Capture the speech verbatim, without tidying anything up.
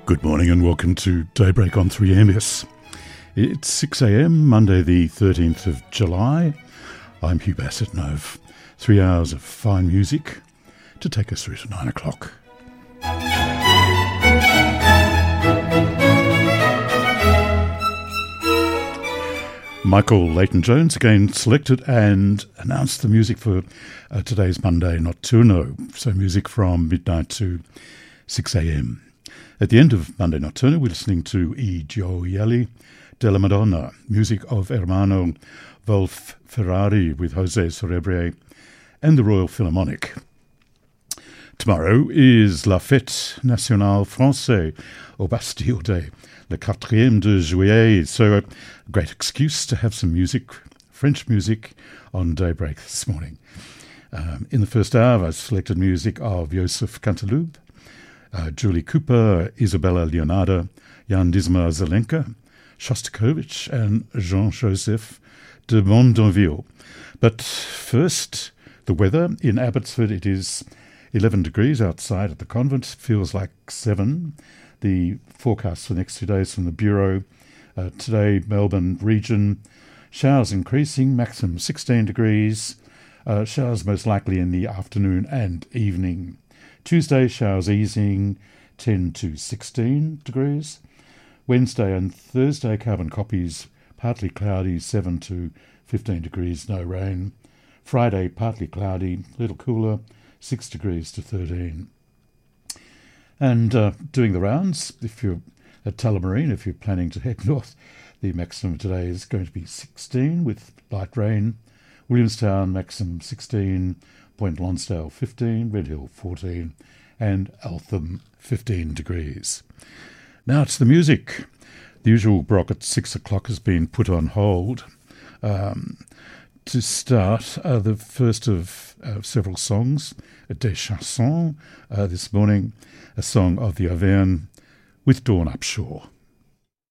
Good morning and welcome to Daybreak on three M S. It's six a m, Monday the thirteenth of July. I'm Hugh Bassett and I've three hours of fine music to take us through to nine o'clock. Michael Leighton-Jones again selected and announced the music for uh, today's Monday Notturno, so music from midnight to six a m. At the end of Monday Notturno, we're listening to I Gioielli della Madonna, music of Ermanno Wolf Ferrari with Jose Sorebrie and the Royal Philharmonic. Tomorrow is La Fête Nationale Française au Bastille Day, le quatrième de juillet, so a great excuse to have some music, French music, on Daybreak this morning. Um, in the first hour, I selected music of Joseph Canteloube, Uh, Julie Cooper, Isabella Leonardo, Jan Disma Zelenka, Shostakovich and Jean-Joseph de Mondonville. But first, the weather. In Abbotsford, it is eleven degrees outside at the convent. Feels like seven. The forecast for the next two days from the Bureau. Uh, today, Melbourne region, showers increasing, maximum sixteen degrees. Uh, showers most likely in the afternoon and evening. Tuesday, showers easing, ten to sixteen degrees. Wednesday and Thursday, carbon copies, partly cloudy, seven to fifteen degrees, no rain. Friday, partly cloudy, a little cooler, six degrees to thirteen. And uh, doing the rounds, if you're at Tullamarine, if you're planning to head north, the maximum today is going to be sixteen with light rain. Williamstown, maximum sixteen. Point Lonsdale fifteen, Redhill fourteen, and Eltham fifteen degrees. Now it's the music. The usual block at six o'clock has been put on hold. Um, to start, uh, the first of uh, several songs, Des Chansons, uh, this morning, a song of the Auvergne with Dawn Upshaw.